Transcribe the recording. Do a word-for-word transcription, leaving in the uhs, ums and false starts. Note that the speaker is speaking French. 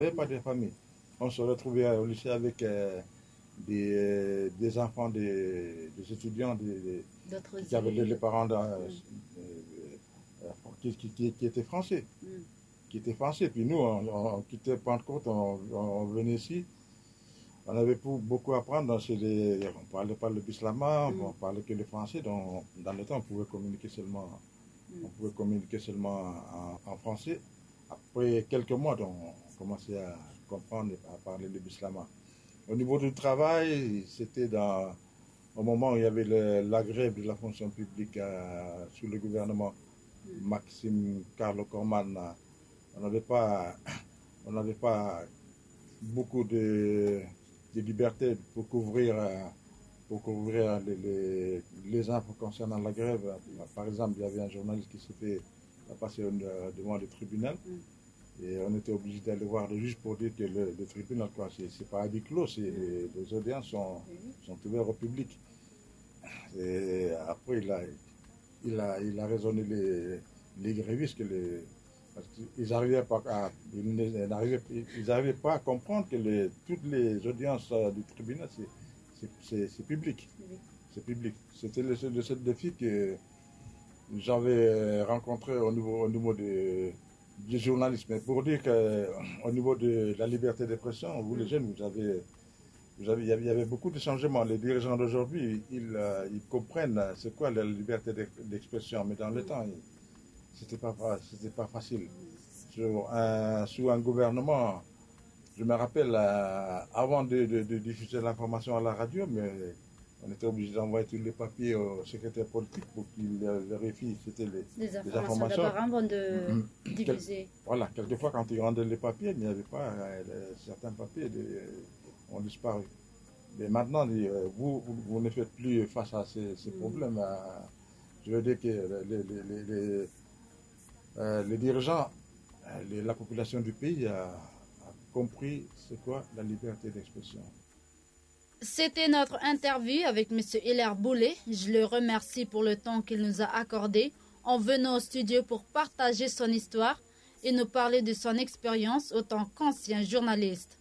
Il n'y avait pas de famille. On se retrouvait au lycée avec euh, des, euh, des enfants, des, des étudiants, des, des, qui avaient des parents de, euh, mm. euh, qui, qui, qui, qui étaient français. Mm. Qui étaient français. Puis nous, on, on quittait Pentecôte, on, on venait ici. On avait beaucoup à apprendre. Les, on ne parlait pas le bislama, mm. on ne parlait que le français. Donc, dans le temps, on pouvait communiquer seulement, mm. on pouvait communiquer seulement en, en français. Après quelques mois, donc, on commençait à comprendre et à parler le bislama. Au niveau du travail, c'était dans au moment où il y avait le, la grève de la fonction publique euh, sous le gouvernement mm. Maxime Carlo Corman. On n'avait pas, on n'avait pas beaucoup de, de liberté pour couvrir, pour couvrir les, les, les infos concernant la grève. Par exemple, il y avait un journaliste qui s'est fait passer devant le tribunal. Mm. Et on était obligé d'aller voir le juge pour dire que le, le tribunal, quoi, c'est pas à huis clos, les, les audiences sont, sont ouvertes au public. Et après, il a, il a, il a raisonné les, les grévistes que les, parce qu'ils n'arrivaient pas à, ils n'arrivaient, ils n'arrivaient pas à comprendre que les, toutes les audiences du tribunal, c'est public. C'est public. C'était le seul, le seul défi que j'avais rencontré au niveau, au niveau de du journalisme. Mais pour dire qu'au niveau de la liberté d'expression, vous les jeunes, vous avez, vous avez, il y avait beaucoup de changements. Les dirigeants d'aujourd'hui, ils, ils comprennent c'est quoi la liberté d'expression, mais dans le temps, c'était pas, c'était pas facile. Sur un, sous un gouvernement, je me rappelle, avant de, de, de diffuser l'information à la radio, mais on était obligé d'envoyer tous les papiers au secrétaire politique pour qu'il vérifie si c'était les, les informations. Les informations d'abord avant de mmh. diffuser. Quel, voilà, quelquefois quand ils rendaient les papiers, il n'y avait pas, euh, certains papiers de, ont disparu. Mais maintenant, vous, vous, vous ne faites plus face à ces, ces mmh. problèmes. Euh, je veux dire que les, les, les, les, euh, les dirigeants, les, la population du pays a, a compris c'est quoi la liberté d'expression. C'était notre interview avec M. Hilaire Boulet. Je le remercie pour le temps qu'il nous a accordé en venant au studio pour partager son histoire et nous parler de son expérience en tant qu'ancien journaliste.